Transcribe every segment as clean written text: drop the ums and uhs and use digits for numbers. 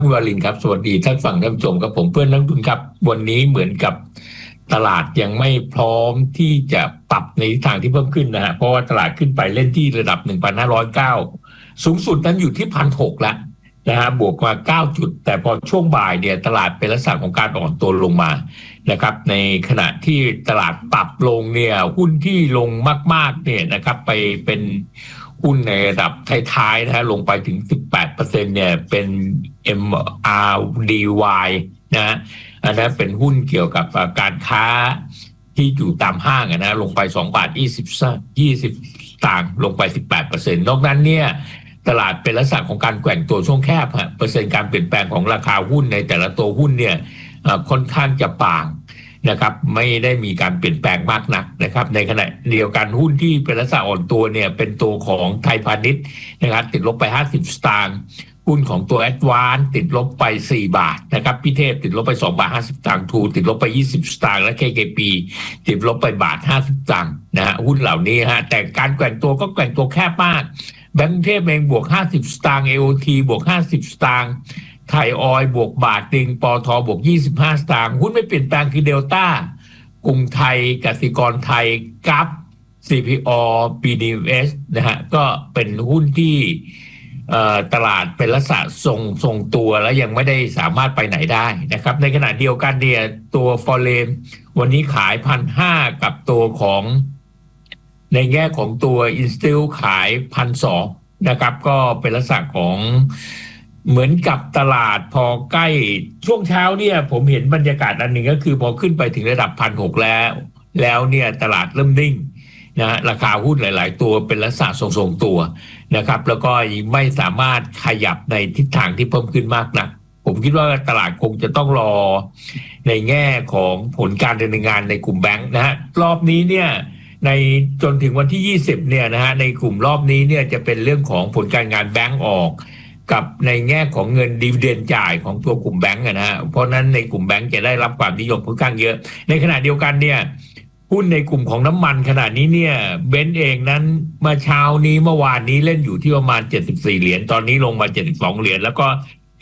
คุณวาลินครับสวัสดีท่านฟังท่านผู้ชมครับผมเพื่อนนักลงทุนครับวันนี้เหมือนกับตลาดยังไม่พร้อมที่จะปรับในทิศทางที่เพิ่มขึ้นนะฮะเพราะว่าตลาดขึ้นไปเล่นที่ระดับ 1,509 สูงสุดนั้นอยู่ที่ 1,600 แล้วนะฮะบวกมา9จุดแต่พอช่วงบ่ายเนี่ยตลาดเป็นลักษณะของการอ่อนตัวลงมานะครับในขณะที่ตลาดปรับลงเนี่ยหุ้นที่ลงมากๆเนี่ยนะครับไปเป็นหุ้นในระดับท้ายๆนะฮะลงไปถึง 18% เนี่ยเป็น MRDY นะฮะอันนั้นเป็นหุ้นเกี่ยวกับการค้าที่อยู่ตามห้างนะลงไป2 บาท 20 สตางค์ลงไป 18% นอกนั้นเนี่ยตลาดเป็นลักษณะของการแกว่งตัวช่วงแคบฮะเปอร์เซ็นต์การเปลี่ยนแปลงของราคาหุ้นในแต่ละตัวหุ้นเนี่ยค่อนข้างจะบางนะครับไม่ได้มีการเปลี่ยนแปลงมากนักนะครับในขณะเดียวกันหุ้นที่เป็นลักษณะอ่อนตัวเนี่ยเป็นตัวของไทยพาณิชย์นะครับติดลบไป50 สตางค์หุ้นของตัวแอดวานซ์ติดลบไป4 บาทนะครับพิเทพติดลบไป2 บาท 50 สตางค์ทูติดลบไป20 สตางค์และ KKP ติดลบไปบาท50 สตางค์นะฮะหุ้นเหล่านี้ฮะแต่การแกว่งตัวก็แกว่งตัวแคบมากแบงก์กรุงเทพเองบวก50 สตางค์ AOT บวก50 สตางค์ไทยออยล์บวกบาทนึงปตทบวก25 สตางค์หุ้นไม่เปลี่ยนแปลงคือเดลต้ากรุงไทยกสิกรไทยกัป CPO BDS นะฮะก็เป็นหุ้นที่ตลาดเป็นลักษณะทรงตัวแล้วยังไม่ได้สามารถไปไหนได้นะครับในขณะเดียวกันเนี่ยตัวฟอเรนวันนี้ขาย 1,500 กับตัวของในแง่ของตัวอินสติลขาย 1,200 นะครับก็เป็นลักษณะของเหมือนกับตลาดพอใกล้ช่วงเช้าเนี่ยผมเห็นบรรยากาศอันหนึ่งก็คือพอขึ้นไปถึงระดับ 1,600 แล้วเนี่ยตลาดเริ่มนิ่งนะราคาหุ้นหลายๆตัวเป็นลักษณะทรงๆตัวนะครับแล้วก็ไม่สามารถขยับในทิศทางที่เพิ่มขึ้นมากนักผมคิดว่าตลาดคงจะต้องรอในแง่ของผลการดำเนินงานในกลุ่มแบงค์นะฮะรอบนี้เนี่ยในจนถึงวันที่20เนี่ยนะฮะในกลุ่มรอบนี้เนี่ยจะเป็นเรื่องของผลการงานแบงค์ออกกับในแง่ของเงินดิวิเดนด์จ่ายของตัวกลุ่มแบงค์นะฮะเพราะนั้นในกลุ่มแบงค์จะได้รับความนิยมค่อนข้างเยอะในขณะเดียวกันเนี่ยหุ้นในกลุ่มของน้ำมันขณะนี้เนี่ยเบนซ์เองนั้นเมื่อเช้านี้เมื่อวานนี้เล่นอยู่ที่ประมาณ74 เหรียญตอนนี้ลงมา72 เหรียญแล้วก็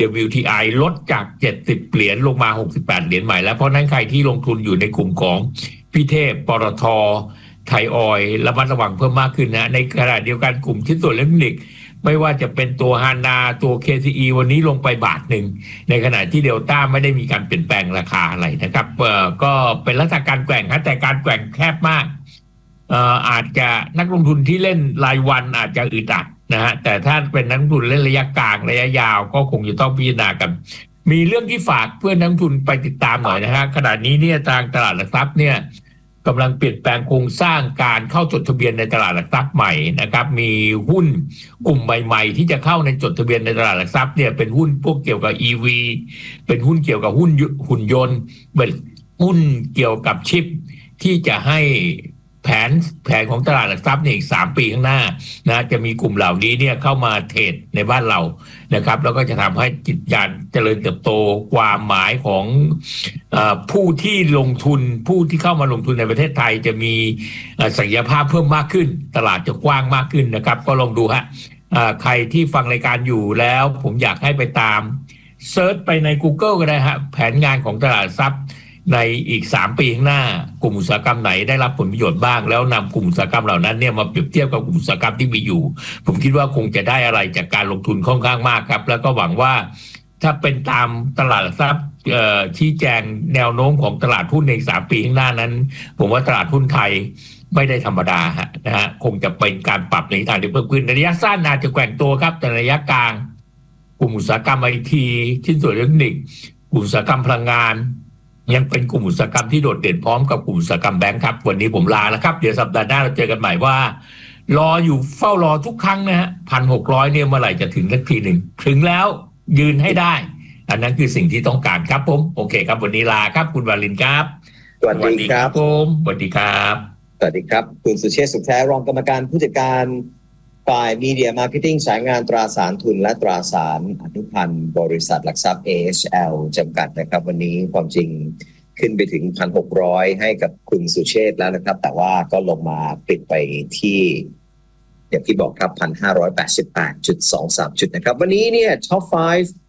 WTI ลดจาก70 เหรียญลงมา68 เหรียญใหม่แล้วเพราะนั้นใครที่ลงทุนอยู่ในกลุ่มของพิเทพปตทไทยออยล์ระมัดระวังเพิ่มมากขึ้นนะในขณะเดียวกันกลุ่มชิ้นส่วนอิเล็กทรอนิกส์ไม่ว่าจะเป็นตัวฮานาตัว KCE วันนี้ลงไปบาทหนึ่งในขณะที่เดลต้าไม่ได้มีการเปลี่ยนแปลงราคาอะไรนะครับก็เป็นลักษณะการแกว่งแต่การแกว่งแคบมากอาจจะนักลงทุนที่เล่นรายวันอาจจะอึดอัดนะฮะแต่ถ้าเป็นนักลงทุนเล่นระยะกลางระยะยาวก็คงจะต้องพิจารณากันมีเรื่องที่ฝากเพื่อนนักลงทุนไปติดตามหน่อยนะฮะขณะนี้เนี่ยทางตลาดหลักทรัพย์เนี่ยกำลังเปลี่ยนแปลงโครงสร้างการเข้าจดทะเบียนในตลาดหลักทรัพย์ใหม่นะครับมีหุ้นกลุ่มใหม่ๆที่จะเข้าในจดทะเบียนในตลาดหลักทรัพย์เนี่ยเป็นหุ้นพวกเกี่ยวกับ EV เป็นหุ้นเกี่ยวกับหุ้นหุ่นยนต์เป็นหุ้นเกี่ยวกับชิปที่จะให้แผนของตลาดหลักทรัพย์เนี่ยอีก3 ปีข้างหน้านะจะมีกลุ่มเหล่านี้เนี่ยเข้ามาเทรดในบ้านเรานะครับแล้วก็จะทำให้กิจการเจริญเติบโตความหมายของผู้ที่ลงทุนผู้ที่เข้ามาลงทุนในประเทศไทยจะมีศักยภาพเพิ่มมากขึ้นตลาดจะกว้างมากขึ้นนะครับก็ลองดูฮะใครที่ฟังรายการอยู่แล้วผมอยากให้ไปตามเซิร์ชไปใน Google ก็ได้ฮะแผนงานของตลาดทรัพย์ในอีก3 ปีข้างหน้ากลุ่มอุตสาหกรรมไหนได้รับผลประโยชน์บ้างแล้วนำกลุ่มอุตสาหกรรมเหล่านั้นเนี่ยมาเปรียบเทียบกับกลุ่มอุตสาหกรรมที่มีอยู่ผมคิดว่าคงจะได้อะไรจากการลงทุนค่อนข้างมากครับแล้วก็หวังว่าถ้าเป็นตามตลาดหลักทรัพย์ชี้แจงแนวโน้มของตลาดหุ้นใน3 ปีข้างหน้านั้นผมว่าตลาดหุ้นไทยไม่ได้ธรรมดานะฮะคงจะเป็นการปรับในทางที่เพิ่มขึ้นในระยะสั้นอาจจะแกว่งตัวครับแต่ระยะกลางกลุ่มอุตสาหกรรมไอทีชิ้นส่วนอิเล็กทรอนิกส์กลุ่มอุตสาหกรรมพลังงานยังเป็นกลุ่มอุตสาหกรรมที่โดดเด่นพร้อมกับกลุ่มอุตสาหกรรมแบงค์ครับวันนี้ผมลาแล้วครับเดี๋ยวสัปดาห์หน้าเราเจอกันใหม่ว่ารออยู่เฝ้ารอทุกครั้งนะฮะ1,600เนี่ยเมื่อไหร่จะถึงสักทีหนึ่งถึงแล้วยืนให้ได้อันนั้นคือสิ่งที่ต้องการครับผมโอเคครับวันนี้ลาครับคุณวาลินครับสวัสดีครับผมสวัสดีครับสวัสดีครับคุณสุเชษฐ์สุขแท้รองกรรมการผู้จัดการฝ่ายมีเดียมาร์เก็ตติ้งสายงานตราสารทุนและตราสารอนุพันธ์บริษัทหลักทรัพย์ AHL จำกัดนะครับวันนี้ความจริงขึ้นไปถึง 1,600 ให้กับคุณสุเชษฐ์แล้วนะครับแต่ว่าก็ลงมาปิดไปที่อย่างที่บอกครับ 1,588.23 จุดนะครับวันนี้เนี่ย Top 5